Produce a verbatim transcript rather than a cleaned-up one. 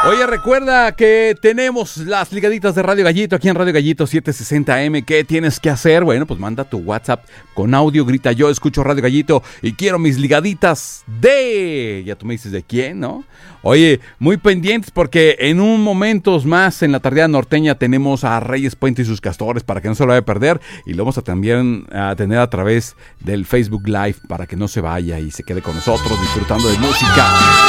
Oye, recuerda que tenemos las ligaditas de Radio Gallito aquí en Radio Gallito setecientos sesenta eme. ¿Qué tienes que hacer? Bueno, pues manda tu WhatsApp con audio, grita yo escucho Radio Gallito y quiero mis ligaditas de... Ya tú me dices de quién, ¿no? Oye, muy pendientes porque en un momento más en la tardeada norteña tenemos a Reyes Puente y sus castores para que no se lo vaya a perder, y lo vamos a también a tener a través del Facebook Live para que no se vaya y se quede con nosotros disfrutando de música.